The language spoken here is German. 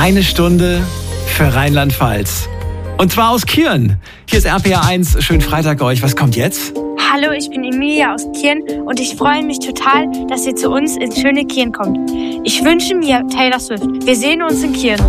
Eine Stunde für Rheinland-Pfalz. Und zwar aus Kirn. Hier ist RPR 1. Schönen Freitag euch. Was kommt jetzt? Hallo, ich bin Emilia aus Kirn und ich freue mich total, dass ihr zu uns ins schöne Kirn kommt. Ich wünsche mir Taylor Swift. Wir sehen uns in Kirn.